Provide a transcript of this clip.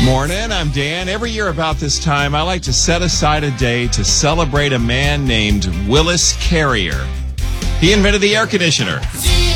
Morning, I'm Dan. Every year about this time, I like to set aside a day to celebrate a man named Willis Carrier. He invented the air conditioner.